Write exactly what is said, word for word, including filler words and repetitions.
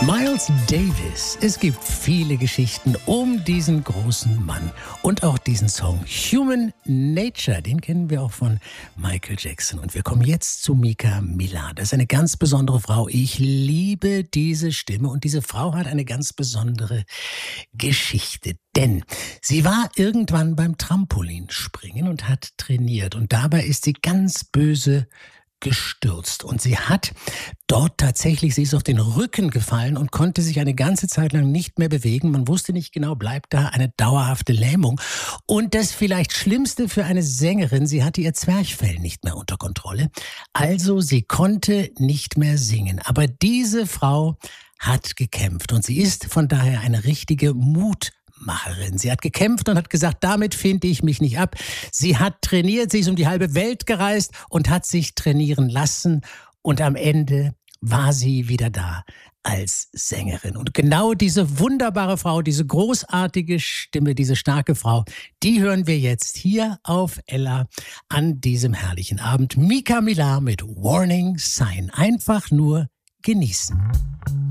Miles Davis. Es gibt viele Geschichten um diesen großen Mann und auch diesen Song Human Nature. Den kennen wir auch von Michael Jackson. Und wir kommen jetzt zu Mika Millar. Das ist eine ganz besondere Frau. Ich liebe diese Stimme und diese Frau hat eine ganz besondere Geschichte. Denn sie war irgendwann beim Trampolinspringen und hat trainiert. Und dabei ist sie ganz böse gestürzt und sie hat dort tatsächlich, sie ist auf den Rücken gefallen und konnte sich eine ganze Zeit lang nicht mehr bewegen. Man wusste nicht genau, bleibt da eine dauerhafte Lähmung. Und das vielleicht Schlimmste für eine Sängerin, sie hatte ihr Zwerchfell nicht mehr unter Kontrolle. Also sie konnte nicht mehr singen. Aber diese Frau hat gekämpft und sie ist von daher eine richtige Mut Macherin. Sie hat gekämpft und hat gesagt, damit finde ich mich nicht ab. Sie hat trainiert, sie ist um die halbe Welt gereist und hat sich trainieren lassen. Und am Ende war sie wieder da als Sängerin. Und genau diese wunderbare Frau, diese großartige Stimme, diese starke Frau, die hören wir jetzt hier auf Ella an diesem herrlichen Abend. Mika Millar mit Warning Sign. Einfach nur genießen.